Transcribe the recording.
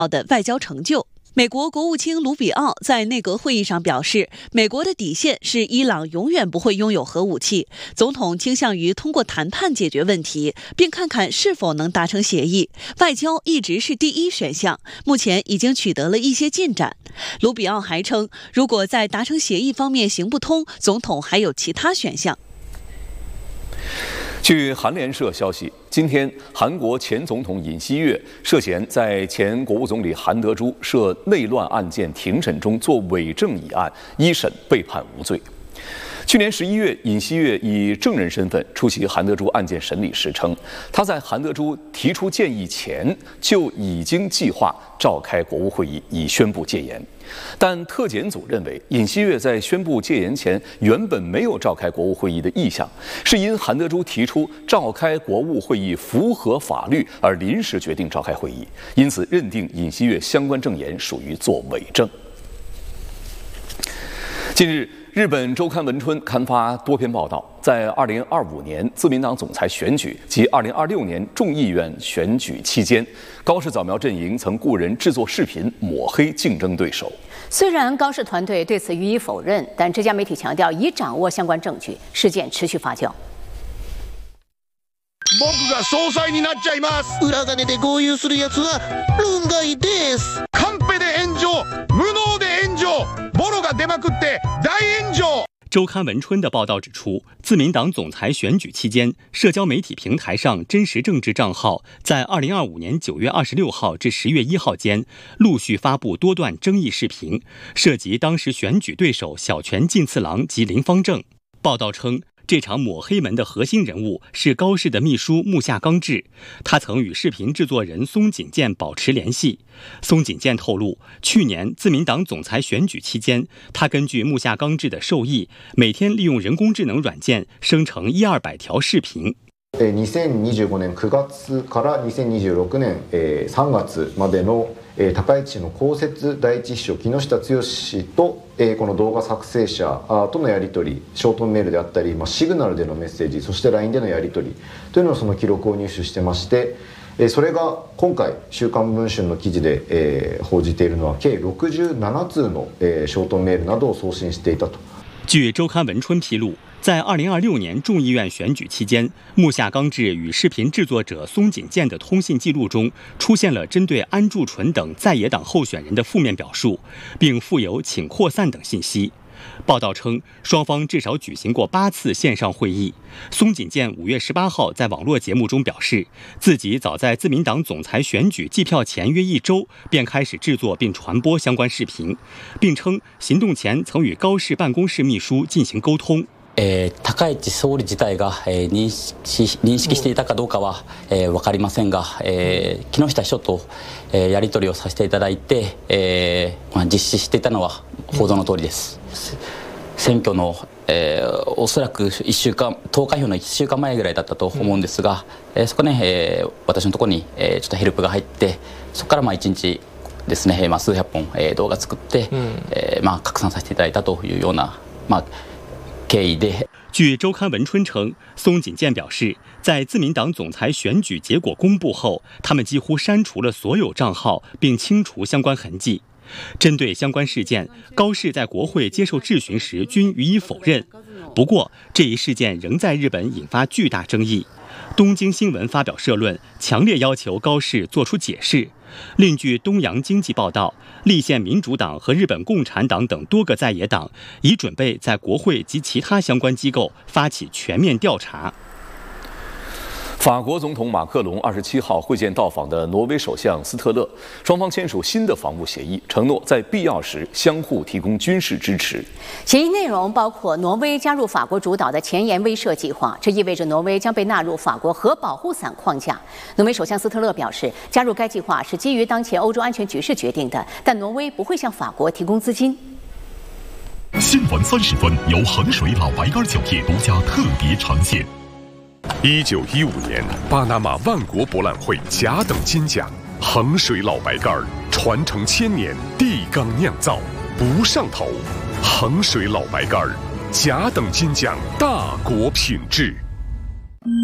的外交成就。美国国务卿卢比奥在内阁会议上表示，美国的底线是伊朗永远不会拥有核武器，总统倾向于通过谈判解决问题，并看看是否能达成协议。外交一直是第一选项，目前已经取得了一些进展。卢比奥还称，如果在达成协议方面行不通，总统还有其他选项。 据韩联社消息，今天韩国前总统尹锡悦涉嫌在前国务总理韩德洙涉内乱案件庭审中作伪证一案，一审被判无罪。去年11月，尹锡悦以证人身份出席韩德洙案件审理时称，他在韩德洙提出建议前就已经计划召开国务会议以宣布戒严。但特检组认为，尹锡悦在宣布戒严前原本没有召开国务会议的意向，是因韩德洙提出召开国务会议符合法律而临时决定召开会议，因此认定尹锡悦相关证言属于作伪证。近日，日本周刊文春刊发多篇报道，在2025年自民党总裁选举及2026年众议院选举期间，高市早苗阵营曾雇人制作视频抹黑竞争对手。 虽然高市团队对此予以否认，但这家媒体强调已掌握相关证据，事件持续发酵。 僕が総裁になっちゃいます。 裏金で豪遊する奴は論外です。 カンペで炎上、無能で炎上、ボロが出まくって大炎上。 周刊文春的报道指出，自民党总裁选举期间，社交媒体平台上真实政治账号在2025年9月26号至10月1号间陆续发布多段争议视频，涉及当时选举对手小泉进次郎及林芳正。报道称，这场抹黑门的核心人物是高市的秘书木下刚志，他曾与视频制作人松井健保持联系。松井健透露，去年自民党总裁选举期间，他根据木下刚志的授意，每天利用人工智能软件生成100-200条视频。 2025年9月から2026年3月までの高市の公設第一秘書木下剛氏とこの動画作成者とのやり取り、ショートメールであったり、シグナルでのメッセージ、そして LINE でのやり取りというのをその記録を入手してまして、それが今回週刊文春の記事で報じているのは計67通のショートメールなどを送信していたと。 据周刊文春披露，在2026年众议院选举期间，木下刚志与视频制作者松井健的通信记录中出现了针对安住纯等在野党候选人的负面表述，并附有请扩散等信息。报道称，双方至少举行过8次线上会议。松井健5月18号在网络节目中表示，自己早在自民党总裁选举计票前约1周便开始制作并传播相关视频，并称行动前曾与高市办公室秘书进行沟通。 高市総理自体が認識していたかどうかは分かりませんが、木下秘書とやり取りをさせていただいて実施していたのは報道の通りです。選挙のおそらく1週間投開票の1週間前ぐらいだったと思うんですが、そこね私のところにちょっとヘルプが入って、そこから1日ですね数百本動画作って拡散させていただいたというような据周刊文春称，松井健表示，在自民党总裁选举结果公布后，他们几乎删除了所有账号，并清除相关痕迹。针对相关事件，高市在国会接受质询时均予以否认。不过，这一事件仍在日本引发巨大争议。东京新闻发表社论，强烈要求高市做出解释。另据东洋经济报道，立宪民主党和日本共产党等多个在野党已准备在国会及其他相关机构发起全面调查。 法国总统马克龙27号会见到访的挪威首相斯特勒，双方签署新的防务协议，承诺在必要时相互提供军事支持。 协议内容包括挪威加入法国主导的前沿威慑计划，这意味着挪威将被纳入法国核保护伞框架。挪威首相斯特勒表示，加入该计划是基于当前欧洲安全局势决定的，但挪威不会向法国提供资金。 新闻30分由衡水老白干酒业独家特别呈现。1915年，巴拿马万国博览会甲等金奖，衡水老白干传承1000年，地缸酿造不上头。衡水老白干甲等金奖，大国品质。